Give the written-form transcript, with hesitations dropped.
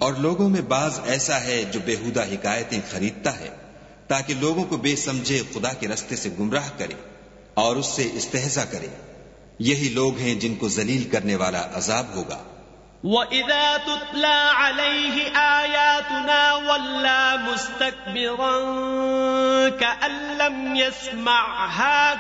और लोगों में बाज ऐसा है जो बेहुदा हिकायतें खरीदता है ताकि लोगों को बेसमझे खुदा के रास्ते से गुमराह करे और उससे इस्तेहजा करे। यही लोग हैं जिनको जलील करने वाला अजाब होगा। وَإِذَا تُتْلَى عَلَيْهِ آيَاتُنَا وَلَّى مُسْتَكْبِرًا كَأَن لَّمْ يَسْمَعْهَا